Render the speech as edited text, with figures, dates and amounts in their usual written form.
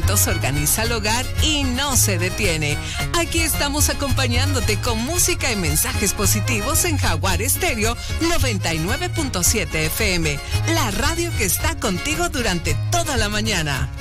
eventos organiza el hogar y no se detiene. Aquí estamos acompañándote con música y mensajes positivos en Jaguar Estéreo 99.7 FM, la radio que está contigo durante toda la mañana.